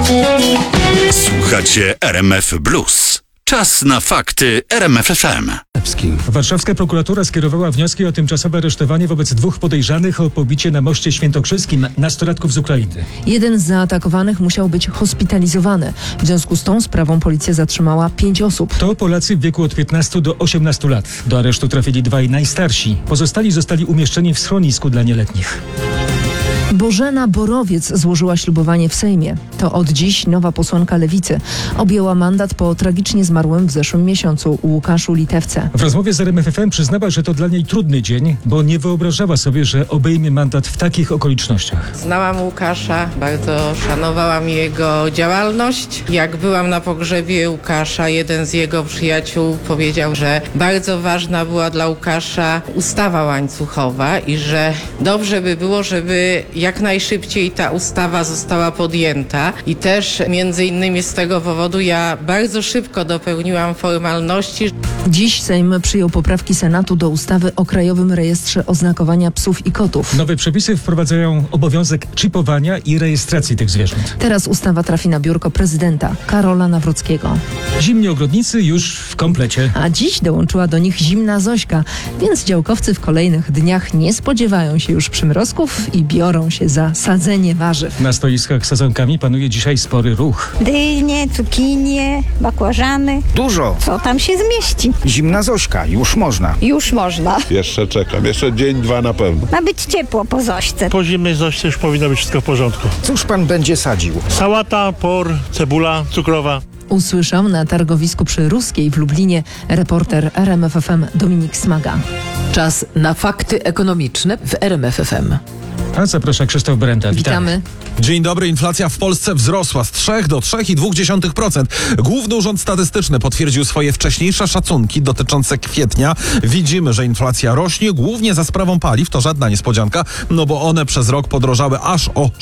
Słuchacie RMF Blues. Czas na fakty RMF FM. Warszawska prokuratura skierowała wnioski o tymczasowe aresztowanie wobec 2 podejrzanych o pobicie na moście świętokrzyskim nastolatków z Ukrainy. Jeden z zaatakowanych musiał być hospitalizowany. W związku z tą sprawą policja zatrzymała 5 osób. To Polacy w wieku od 15 do 18 lat. Do aresztu trafili 2 najstarsi. Pozostali zostali umieszczeni w schronisku dla nieletnich. Bożena Borowiec złożyła ślubowanie w Sejmie. To od dziś nowa posłanka Lewicy. Objęła mandat po tragicznie zmarłym w zeszłym miesiącu Łukaszu Litewce. W rozmowie z RMF FM przyznała, że to dla niej trudny dzień, bo nie wyobrażała sobie, że obejmie mandat w takich okolicznościach. Znałam Łukasza, bardzo szanowałam jego działalność. Jak byłam na pogrzebie Łukasza, jeden z jego przyjaciół powiedział, że bardzo ważna była dla Łukasza ustawa łańcuchowa i że dobrze by było, żeby jak najszybciej ta ustawa została podjęta i też między innymi z tego powodu ja bardzo szybko dopełniłam formalności. Dziś Sejm przyjął poprawki Senatu do ustawy o Krajowym Rejestrze Oznakowania Psów i Kotów. Nowe przepisy wprowadzają obowiązek czipowania i rejestracji tych zwierząt. Teraz ustawa trafi na biurko prezydenta Karola Nawrockiego. Zimni ogrodnicy już w komplecie. A dziś dołączyła do nich zimna Zośka, więc działkowcy w kolejnych dniach nie spodziewają się już przymrozków i biorą się za sadzenie warzyw. Na stoiskach z sadzonkami panuje dzisiaj spory ruch. Dynie, cukinie, bakłażany. Dużo. Co tam się zmieści? Zimna Zośka, już można. Już można. Jeszcze czekam, jeszcze dzień, 2 na pewno. Ma być ciepło po Zośce. Po zimnej Zośce już powinno być wszystko w porządku. Cóż pan będzie sadził? Sałata, por, cebula cukrowa. Usłyszał na targowisku przy Ruskiej w Lublinie reporter RMF FM Dominik Smaga. Czas na fakty ekonomiczne w RMF FM. A zaprasza Krzysztof Brenda. Witamy. Dzień dobry. Inflacja w Polsce wzrosła z 3 do 3,2%. Główny Urząd Statystyczny potwierdził swoje wcześniejsze szacunki dotyczące kwietnia. Widzimy, że inflacja rośnie głównie za sprawą paliw. To żadna niespodzianka, no bo one przez rok podrożały aż o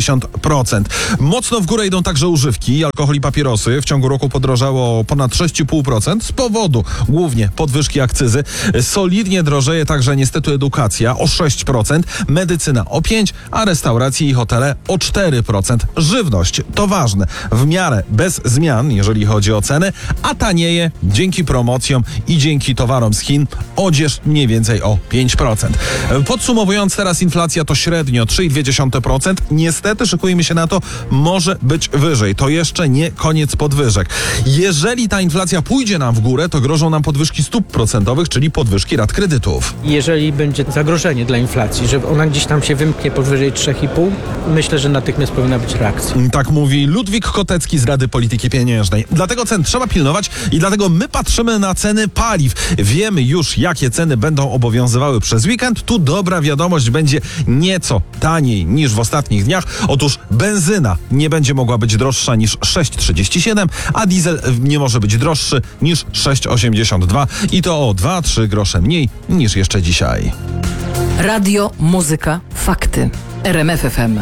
60%. Mocno w górę idą także używki, alkohol i papierosy. W ciągu roku podrożało o ponad 6,5% z powodu głównie podwyżki akcyzy. Solidnie drożeje także niestety edukacja o 6%, medycyna o 5%, a restauracje i hotele o 4%. Żywność to ważne, w miarę bez zmian, jeżeli chodzi o ceny, a tanieje dzięki promocjom i dzięki towarom z Chin. Odzież mniej więcej o 5%. Podsumowując, teraz inflacja to średnio 3,2%. Niestety szykujemy się na to, może być wyżej. To jeszcze nie koniec podwyżek. Jeżeli ta inflacja pójdzie nam w górę, to grożą nam podwyżki stóp procentowych, czyli podwyżki rat kredytów. Jeżeli będzie zagrożenie dla inflacji, że ona gdzieś tam się wymknie powyżej 3,5, myślę, że natychmiast powinna być reakcja. Tak mówi Ludwik Kotecki z Rady Polityki Pieniężnej. Dlatego cen trzeba pilnować i dlatego my patrzymy na ceny paliw. Wiemy już, jakie ceny będą obowiązywały przez weekend. Tu dobra wiadomość, będzie nieco taniej niż w ostatnich dniach. Otóż benzyna nie będzie mogła być droższa niż 6,37, a diesel nie może być droższy niż 6,82 i to o 2-3 grosze mniej niż jeszcze dzisiaj. Radio, muzyka, fakty. RMF FM.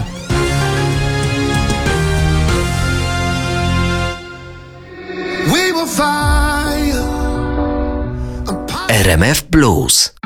RMF Blues.